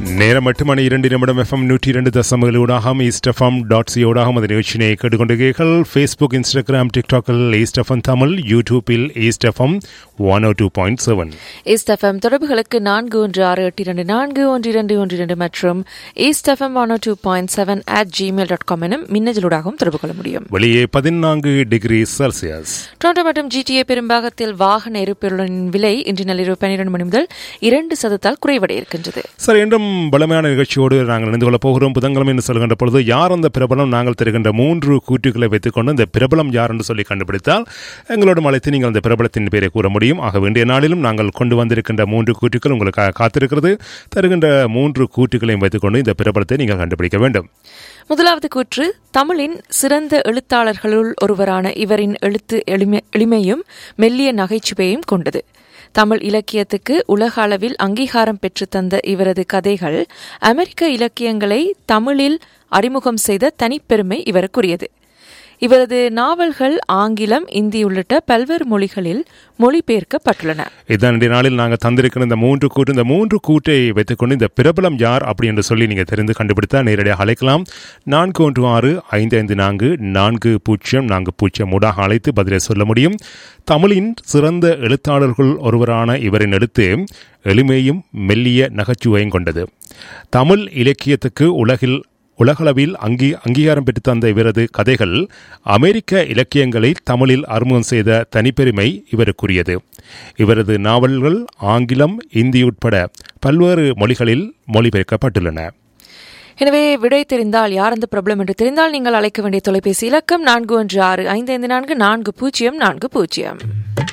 நேரம் 8 மணி 2 நிமிடம் FM 102.7 ஊடாகம் eastfm.co ஊடாகம் அந்த நிகழ்ச்சியை கேட்டுக்கொண்டிருக்கிறீர்கள். ஃபேஸ்புக், இன்ஸ்டாகிராம், டிக்டாக்கில் eastfm தமிழ், யூடியூப்பில் eastfm 102.7. eastfm தொடர்புகளுக்கு 4168241212 மற்றும் eastfm 102.7 @gmail.com எனும் மின்னஞ்சலூடாகவும் தொடர்பு கொள்ள முடியும். வெளியே 14 டிகிரி செல்சியஸ். டொரண்டோ மற்றும் GTA பெரும்பாகத்தில் வாகன எரிபொருளின் விலை இன்று நள்ளிரவு 12 மணி முதல் 2% குறைவடைய இருக்கின்றது. சார், என்றும் பலமையான நிகழ்ச்சியோடு நாங்கள் இணைந்து கொள்ளப் போகிறோம். புதன்கிழமை என்று சொல்கின்ற பொழுது யார் அந்த பிரபலம், நாங்கள் தருகின்ற 3 கூற்றுக்களை வைத்துக் கொண்டு இந்த பிரபலம் யார் என்று சொல்லி கண்டுபிடித்தால் எங்களோடு அழைத்து நீங்கள் அந்த பிரபலத்தின் பேரை கூற முடியும். ஆக வேண்டிய நாளிலும் நாங்கள் கொண்டு வந்திருக்கின்ற 3 கூற்றுக்கள் உங்களுக்காக காத்திருக்கிறது. தருகின்ற 3 கூற்றுக்களையும் வைத்துக் கொண்டு இந்த பிரபலத்தை நீங்கள் கண்டுபிடிக்க வேண்டும். முதலாவது கூற்று, தமிழின் சிறந்த எழுத்தாளர்களுள் ஒருவரான இவரின் எழுத்து எளிமையும் மெல்லிய நகைச்சுவையும் கொண்டது. தமிழ் இலக்கியத்துக்கு உலக அளவில் அங்கீகாரம் பெற்று தந்த இவரது கதைகள் அமெரிக்க இலக்கியங்களை தமிழில் அறிமுகம் செய்த தனிப்பெருமை இவருக்குரியது. இவரது நாவல்கள் ஆங்கிலம், இந்தி உள்ளிட்ட பல்வேறு மொழிகளில் மொழிபெயர்க்கப்பட்டுள்ளன. இதனுடைய நாளில் நாங்கள் தந்திருக்கிற இந்த 3 கூற்று, இந்த 3 கூற்றை வைத்துக்கொண்டு இந்த பிரபலம் யார் அப்படி என்று சொல்லி நீங்கள் தெரிந்து கண்டுபிடித்தா நேரடியாக அழைக்கலாம். 4165544040 ஊடாக அழைத்து பதிலை சொல்ல முடியும். தமிழின் சிறந்த எழுத்தாளர்கள் ஒருவரான இவரின் எழுத்து எளிமையும் மெல்லிய நகைச்சுவையும் கொண்டது. தமிழ் இலக்கியத்துக்கு உலகளவில் அங்கீகாரம் பெற்று தந்த இவரது கதைகள் அமெரிக்க இலக்கியங்களை தமிழில் அறிமுகம் செய்த தனிப்பெருமை இவருக்குரியது. இவரது நாவல்கள் ஆங்கிலம், இந்தி உட்பட பல்வேறு மொழிகளில் மொழிபெயர்க்கப்பட்டுள்ளன. எனவே விடை தெரிந்தால், யார் அந்த பிரபலம் என்று தெரிந்தால் நீங்கள் அழைக்க வேண்டிய தொலைபேசி இலக்கம் 4165544040.